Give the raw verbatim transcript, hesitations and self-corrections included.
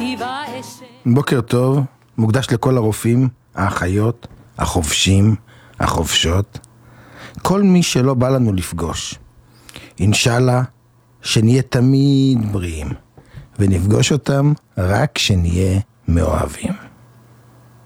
בוקר טוב, מוקדש לכל הרופאים, האחיות, החובשים, החובשות, כל מי שלא בא לנו לפגוש. אינשאללה שנהיה תמיד בריאים, ונפגוש אותם רק כשנהיה מאוהבים.